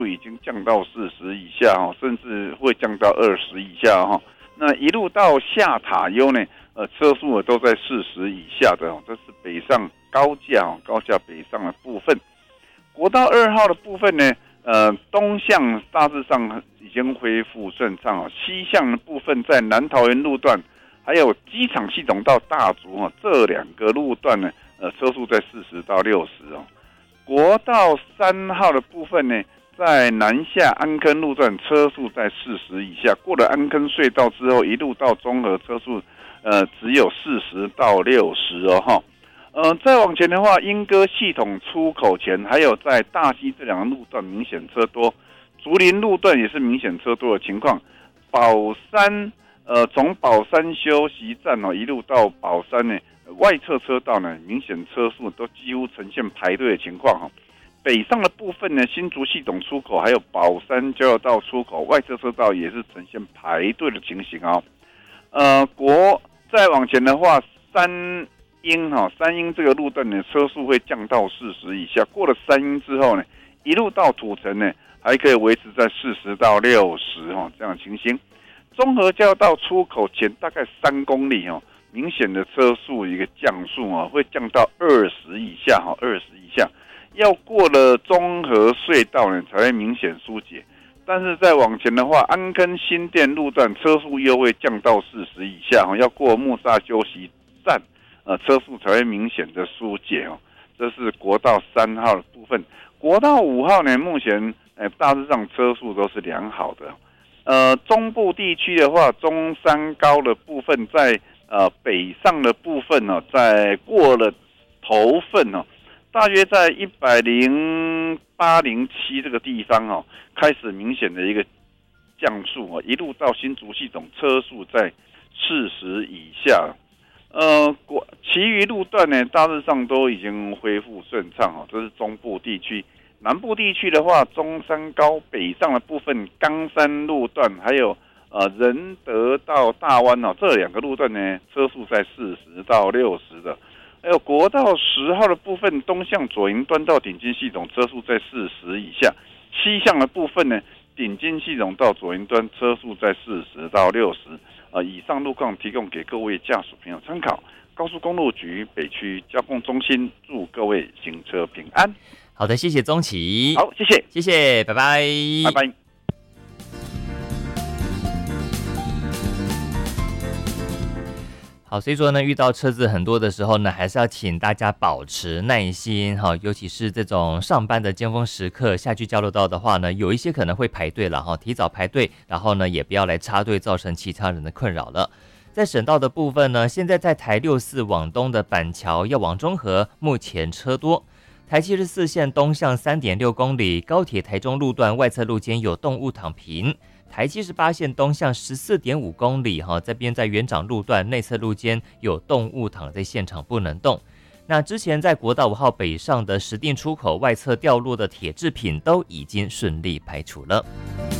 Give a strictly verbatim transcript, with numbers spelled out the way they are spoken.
已经降到四十以下哈，甚至会降到二十以下哈。那一路到下塔悠呢，呃，车速都在四十以下的，这是北上高架高架北上的部分。国道二号的部分呢，呃，东向大致上已经恢复顺畅，西向的部分在南桃园路段，还有机场系统到大竹这两个路段呢，呃，车速在四十到六十哦。国道三号的部分呢，在南下安坑路段车速在四十以下，过了安坑隧道之后，一路到中和车速呃只有四十到六十哦哈。呃，再往前的话，莺歌系统出口前，还有在大溪这两个路段明显车多，竹林路段也是明显车多的情况。宝山呃，从宝山休息站哦一路到宝山呢，外侧车道呢明显车速都几乎呈现排队的情况哈。北上的部分呢，新竹系统出口还有宝山交流道出口外侧车道也是呈现排队的情形哦。呃，国再往前的话，三鹰哈，三鹰这个路段呢，车速会降到四十以下。过了三鹰之后呢，一路到土城呢，还可以维持在四十到六十哈这样的情形。中和交流道出口前大概三公里哦，明显的车速一个降速啊，会降到二十以下哈，二十以下。要过了中和隧道呢，才会明显疏解。但是再往前的话，安坑新店路段车速又会降到四十以下，要过木栅休息站，呃，车速才会明显的疏解哦。这是国道三号的部分。国道五号呢，目前呃大致上车速都是良好的。呃，中部地区的话，中山高的部分在呃北上的部分哦，在过了头份哦。大约在一百零八零七这个地方哦，开始明显的一个降速哦，一路到新竹系统车速在四十以下。呃，其余路段呢，大致上都已经恢复顺畅哦，这是中部地区。南部地区的话，中山高北上的部分，冈山路段还有呃仁德到大湾哦，这两个路段呢，车速在四十到六十的。还有国道十号的部分，东向左营端到顶金系统车速在四十以下；西向的部分呢，顶金系统到左营端车速在四十到六十。呃，以上路况提供给各位驾驶朋友参考。高速公路局北区交通中心祝各位行车平安。 好的，谢谢宗启。 好，谢谢， 谢谢，拜拜， 拜拜。 好，所以说呢，遇到车子很多的时候呢，还是要请大家保持耐心哈，尤其是这种上班的尖峰时刻下去交流道的话呢，有一些可能会排队了哈，提早排队，然后呢，也不要来插队，造成其他人的困扰了。在省道的部分呢，现在在台六四往东的板桥要往中和，目前车多。台七十四线东向 三点六公里，高铁台中路段外侧路间有动物躺平。台七十八线东向 十四点五公里哈，这边在园长路段内侧路间有动物躺在现场不能动。那之前在国道五号北上的石碇出口外侧掉落的铁制品都已经顺利排除了。